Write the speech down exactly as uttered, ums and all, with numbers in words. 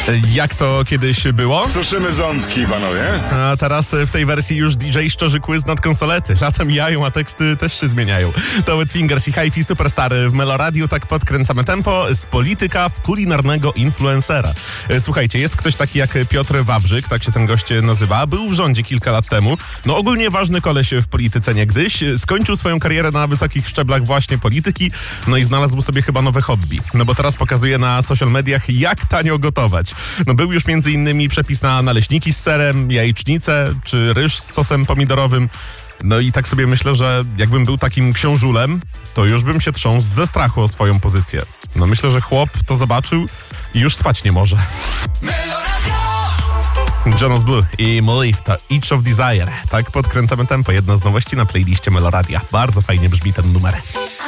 Jak to kiedyś było? Suszymy ząbki, panowie. A teraz w tej wersji już D J szczerzy quiz nad konsolety. Lata mijają, a teksty też się zmieniają. To Wet Fingers i Hi-Fi Superstar w Meloradiu. Tak podkręcamy tempo z polityka w kulinarnego influencera. Słuchajcie, jest ktoś taki jak Piotr Wawrzyk, tak się ten gość nazywa. Był w rządzie kilka lat temu. No ogólnie ważny koleś w polityce niegdyś. Skończył swoją karierę na wysokich szczeblach właśnie polityki. No i znalazł sobie chyba nowe hobby. No bo teraz pokazuje na social mediach, jak tanio gotować. No był już między innymi przepis na naleśniki z serem, jajecznicę czy ryż z sosem pomidorowym. No i tak sobie myślę, że jakbym był takim książulem, to już bym się trząsł ze strachu o swoją pozycję. No myślę, że chłop to zobaczył i już spać nie może. Jonas Blue i Molif to Each of Desire. Tak podkręcamy tempo. Jedna z nowości na playliście Meloradia. Bardzo fajnie brzmi ten numer.